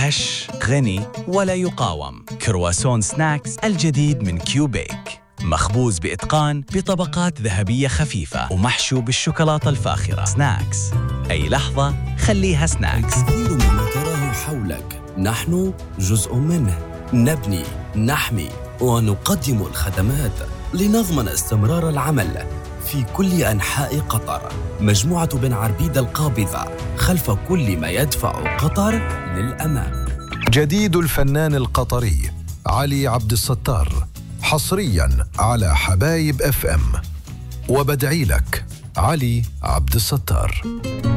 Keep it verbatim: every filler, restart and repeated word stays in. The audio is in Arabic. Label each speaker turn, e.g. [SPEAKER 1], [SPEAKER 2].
[SPEAKER 1] هش غني ولا يقاوم. كرواسون سناكس الجديد من كيوبيك، مخبوز بإتقان بطبقات ذهبية خفيفة ومحشو بالشوكولاتة الفاخرة. سناكس، أي لحظة خليها سناكس.
[SPEAKER 2] الكثير مما تراه حولك نحن جزء منه. نبني، نحمي ونقدم الخدمات لنضمن استمرار العمل في كل أنحاء قطر. مجموعة بن عربيد القابضة خلف كل ما يدفع قطر للأمام.
[SPEAKER 3] جديد الفنان القطري علي عبد الستار، حصرياً على حبايب اف ام. وبدعي لك علي عبد الستار.